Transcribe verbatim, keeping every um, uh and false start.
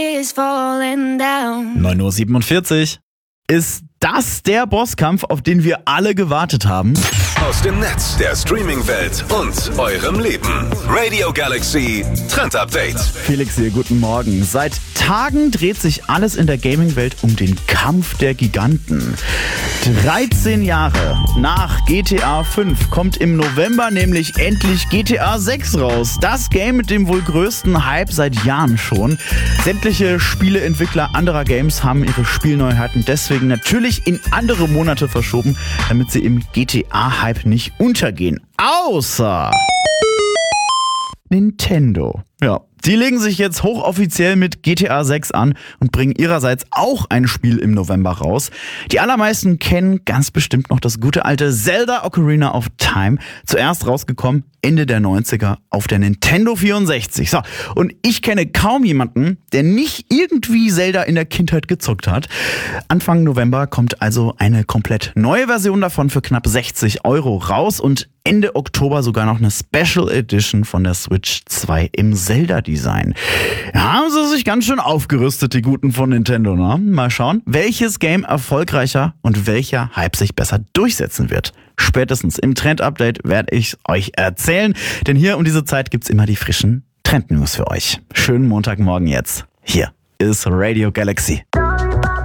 neun Uhr siebenundvierzig. Ist das der Bosskampf, auf den wir alle gewartet haben? Aus dem Netz, der Streaming-Welt und eurem Leben. Radio Galaxy Trend Update. Felix hier, guten Morgen. Seit Tagen dreht sich alles in der Gaming-Welt um den Kampf der Giganten. dreizehn Jahre nach G T A fünf kommt im November nämlich endlich G T A sechs raus. Das Game mit dem wohl größten Hype seit Jahren schon. Sämtliche Spieleentwickler anderer Games haben ihre Spielneuheiten deswegen natürlich in andere Monate verschoben, damit sie im G T A-Hype nicht untergehen. Außer Nintendo. Ja, die legen sich jetzt hochoffiziell mit G T A sechs an und bringen ihrerseits auch ein Spiel im November raus. Die allermeisten kennen ganz bestimmt noch das gute alte Zelda Ocarina of Time. Zuerst rausgekommen Ende der neunziger auf der Nintendo vierundsechzig. So, und ich kenne kaum jemanden, der nicht irgendwie Zelda in der Kindheit gezockt hat. Anfang November kommt also eine komplett neue Version davon für knapp sechzig Euro raus und Ende Oktober sogar noch eine Special Edition von der Switch zwei im Zelda-Design. Ja, haben sie sich ganz schön aufgerüstet, die Guten von Nintendo, ne? Mal schauen, welches Game erfolgreicher und welcher Hype sich besser durchsetzen wird. Spätestens im Trend-Update werde ich euch erzählen, denn hier um diese Zeit gibt's immer die frischen Trend-News für euch. Schönen Montagmorgen jetzt. Hier ist Radio Galaxy.